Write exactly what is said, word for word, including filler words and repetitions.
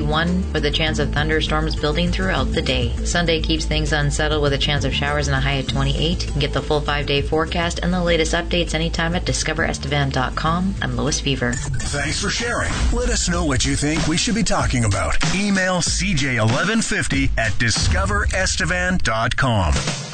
one with a chance of thunderstorms building throughout the day. Sunday keeps things unsettled with a chance of showers and a high of twenty-eight. Get the full five-day forecast and the latest updates anytime at discover estevan dot com. I'm Lois Fever. Thanks for sharing. Let us know what you think we should be talking about. Email c j eleven fifty at discover estevan dot com.